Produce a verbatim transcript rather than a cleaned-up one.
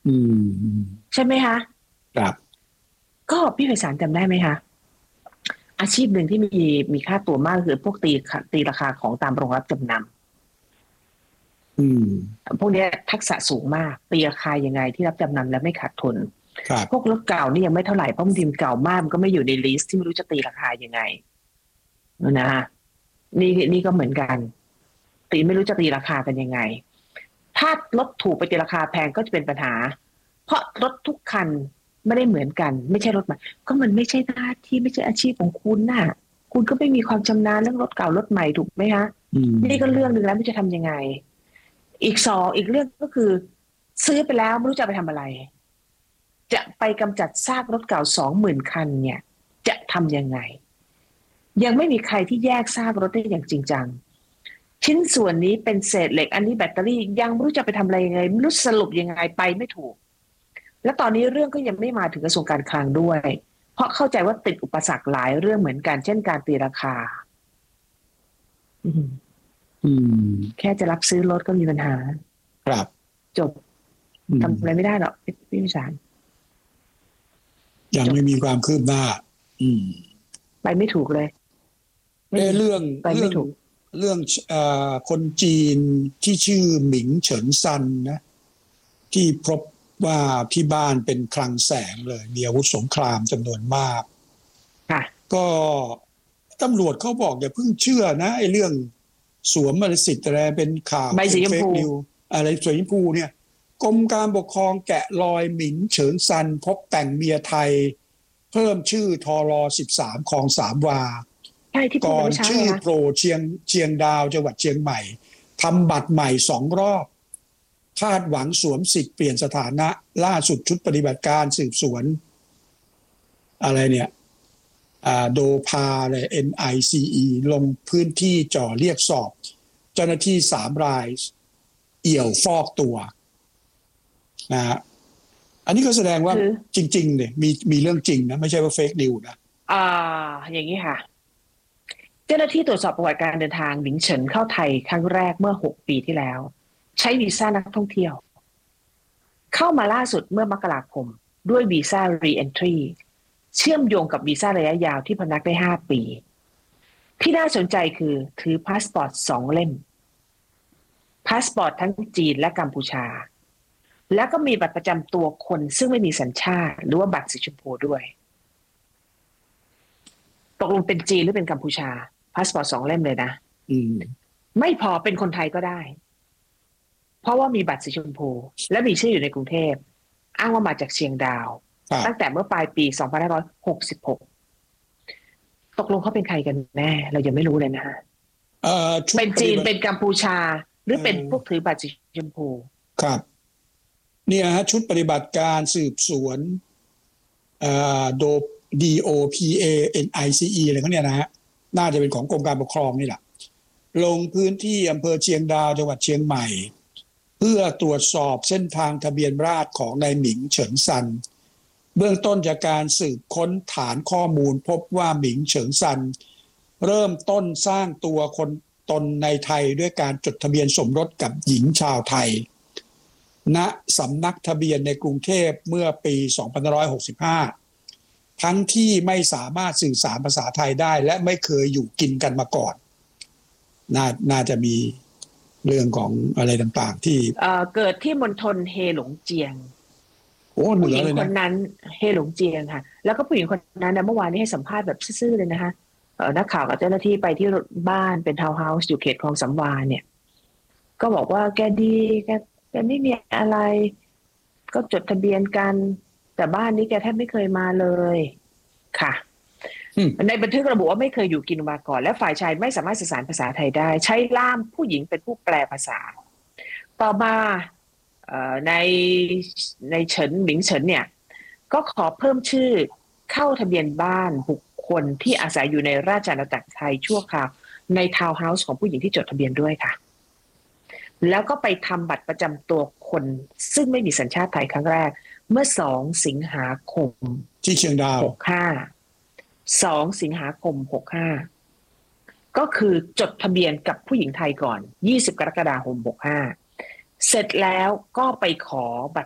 อืมใช่ไหมคะครับก็พี่ไพศาลจำได้ไหมคะอาชีพหนึ่งที่มีมีค่าตัวมากคือพวกตีตีราคาของตามโรงรับจำนอืมำพวกนี้ทักษะสูงมากตีราคายังไงที่รับจำนำแล้วไม่ขาดทุนครับพวกรถเก่านี่ยังไม่เท่าไหร่เพราะบางทีมันเก่ามากมันก็ไม่อยู่ในลิสต์ที่ไม่รู้จะตีราคายังไงนะฮะนี่นี่ก็เหมือนกันตีไม่รู้จะตีราคากันยังไงถ้ารถถูกไปตีราคาแพงก็จะเป็นปัญหาเพราะรถทุกคันไม่ได้เหมือนกันไม่ใช่รถใหม่ก็มันไม่ใช่หน้าที่ไม่ใช่อาชีพของคุณน่ะคุณก็ไม่มีความชำนาญเรื่องรถเก่ารถใหม่ถูกไหมคะอืนี่ก็เรื่องหนึ่งมแล้วไม่รู้จะทำยังไงอีกสองอีกเรื่องก็คือซื้อไปแล้วไม่รู้จะไปทำอะไรจะไปกำจัดซากรถเก่าสองหมื่นคันเนี่ยจะทำยังไงยังไม่มีใครที่แยกซากรถได้อย่างจริงจัง ชิ้นส่วนนี้เป็นเศษเหล็กอันนี้แบตเตอรี่ยังไม่รู้จะไปทำอะไรยังไงไม่รู้สรุปยังไงไปไม่ถูกและตอนนี้เรื่องก็ยังไม่มาถึงกระทรวงการคลังด้วยเพราะเข้าใจว่าติดอุปสรรคหลายเรื่องเหมือนกันเช่นการตีราคาอืมอืมแค่จะรับซื้อรถก็มีปัญหาครับจบอืมทำอะไรไม่ได้หรอกพี่พี่วิสารยังจบไม่มีความคืบหน้าอืมไปไม่ถูกเลยไม่มีเออเรื่องไปเรื่องไม่ถูกเรื่องเอ่อคนจีนที่ชื่อหมิงเฉินซันนะที่พบว่าที่บ้านเป็นคลังแสงเลยมีอาวุธสงครามจำนวนมากค่ะก็ตำรวจเขาบอกอย่าเพิ่งเชื่อนะไอ้เรื่องสวมมรสิทธิ์อะไรเป็นข่าวใบเป็นเฟสีชมพูกนิวอะไรสวยชมพูเนี่ยกรมการปกครองแกะรอยหมิงเฉินซันพบแต่งเมียไทยเพิ่มชื่อทอรอสิบสามคลองสามวาใช่ที่พูดก่อนกันเมื่อเช้าชื่อไงคะโผล่เชียงเชียงดาวจังหวัดเชียงใหม่ทำบัตรใหม่สองรอบคาดหวังสวมสิทธิ์เปลี่ยนสถานะล่าสุดชุดปฏิบัติการสืบสวนอะไรเนี่ยโดพาเลย เอ็น ไอ ซี อี ลงพื้นที่จ่อเรียกสอบเจ้าหน้าที่สามรายเอี่ยวฟอกตัวนะฮะอันนี้ก็แสดงว่าคือจริงๆเนี่ยมีมีเรื่องจริงนะไม่ใช่ว่าเฟกนิวนะอ่าอย่างนี้ค่ะเจ้าหน้าที่ตรวจสอบประวัติการเดินทางหลิงเฉินเข้าไทยครั้งแรกเมื่อหกปีที่แล้วใช้วีซ่านักท่องเที่ยวเข้ามาล่าสุดเมื่อมกราคมด้วยวีซ่า รี เอนทรี เชื่อมโยงกับวีซ่าระยะยาวที่พนักได้ห้าปีที่น่าสนใจคือถือพาสปอร์ตสองเล่มพาสปอร์ตทั้งจีนและกัมพูชาแล้วก็มีบัตรประจำตัวคนซึ่งไม่มีสัญชาติหรือว่าบัตรสีชมพูด้วยตกลงเป็นจีนหรือเป็นกัมพูชาพาสปอร์ตสองเล่มเลยนะอืมไม่พอเป็นคนไทยก็ได้เพราะว่ามีบัตรสีชมพูและมีชื่ออยู่ในกรุงเทพอ้างว่ามาจากเชียงดาวครับตั้งแต่เมื่อปลายปีสองพันห้าร้อยหกสิบหกตกลงเขาเป็นใครกันแน่เรายังไม่รู้เลยนะฮะเอ่อชุดเป็นจีนปฏิบัติเป็นกัมพูชาหรืเอ่อเป็นพวกอถือบัตรสีชมพูครับ เนี่ยฮะชุดปฏิบัติการสืบสวนโด ดี โอ พี เอ เอ็น ไอ ซี อี อะไรเขาเนี่ยนะฮะน่าจะเป็นของกรมการปกครองนี่แหละลงพื้นที่อำเภอเชียงดาวจังหวัดเชียงใหม่เพื่อตรวจสอบเส้นทางทะเบียนราษฎร์ของนายหมิงเฉินซันเบื้องต้นจากการสืบค้นฐานข้อมูลพบว่าหมิงเฉินซันเริ่มต้นสร้างตัวคนตนในไทยด้วยการจดทะเบียนสมรสกับหญิงชาวไทยณสำนักทะเบียนในกรุงเทพเมื่อปีสองพันห้าร้อยหกสิบห้าทั้งที่ไม่สามารถสื่อสารภาษาไทยได้และไม่เคยอยู่กินกันมาก่อนน่าน่าจะมีเรื่องของอะไรต่างๆที่เอ่อเกิดที่มณฑลเฮหลงเจียงโอ้เหผู้หญิงนือเลยนะคนนั้นเฮหลงเจียงค่ะแล้วก็ผู้หญิงคนนั้นนะเมื่อวานนี้ให้สัมภาษณ์แบบซื่อๆเลยนะคะเอ่อนักข่าวกับเจ้าหน้าที่ไปที่บ้านเป็นทาวน์เฮาส์อยู่เขตคลองสำวาเนี่ยก็บอกว่าแกดีแกแกไม่มีอะไรก็จดทะเบียนกันแต่บ้านนี้แกแทบไม่เคยมาเลยค่ะอืมในบันทึกระบุว่าไม่เคยอยู่กินมาก่อนและฝ่ายชายไม่สามารถสื่อสารภาษาไทยได้ใช้ล่ามผู้หญิงเป็นผู้แปลภาษาต่อมาในในเฉินหมิงเฉินเนี่ยก็ขอเพิ่มชื่อเข้าทะเบียนบ้านบุคคลที่อาศัยอยู่ในราชอาณาจักรไทยชั่วคราวในทาวน์เฮาส์ของผู้หญิงที่จดทะเบียนด้วยค่ะแล้วก็ไปทำบัตรประจำตัวคนซึ่งไม่มีสัญชาติไทยครั้งแรกเมื่อสองสิงหาคมที่เชียงดาวหกห้าสองสิงหาคมหกห้าก็คือจดทะเบียนกับผู้หญิงไทยก่อนยี่สิบกรกฎาคมหกห้าเสร็จแล้วก็ไปขอบัตร